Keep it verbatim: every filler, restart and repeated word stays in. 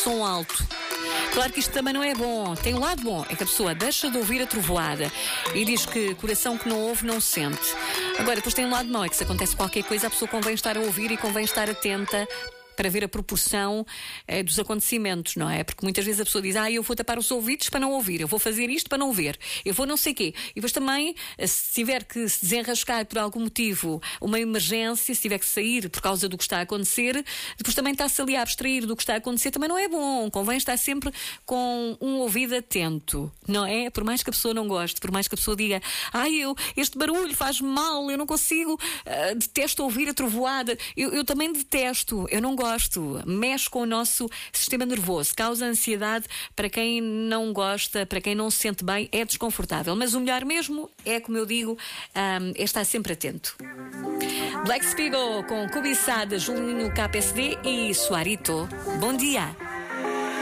som alto. Claro que isto também não é bom. Tem um lado bom, é que a pessoa deixa de ouvir a trovoada e diz que coração que não ouve não sente. Agora, depois tem um lado mau, é que se acontece qualquer coisa, a pessoa convém estar a ouvir e convém estar atenta para ver a proporção eh, dos acontecimentos, não é? Porque muitas vezes a pessoa diz, ah, eu vou tapar os ouvidos para não ouvir, eu vou fazer isto para não ver, eu vou não sei quê. E depois também, se tiver que se desenrascar por algum motivo, uma emergência, se tiver que sair por causa do que está a acontecer, depois também está-se ali a abstrair do que está a acontecer, também não é bom. Convém estar sempre com um ouvido atento, não é? Por mais que a pessoa não goste, por mais que a pessoa diga, ah, eu, este barulho faz-me mal, eu não consigo, uh, detesto ouvir a trovoada, eu, eu também detesto, eu não gosto. Gosto, mexe com o nosso sistema nervoso, causa ansiedade para quem não gosta, para quem não se sente bem, é desconfortável. Mas o melhor mesmo é, como eu digo, um, é estar sempre atento. Black Spigo com Cobiçada, Julinho K P S D e Suarito. Bom dia!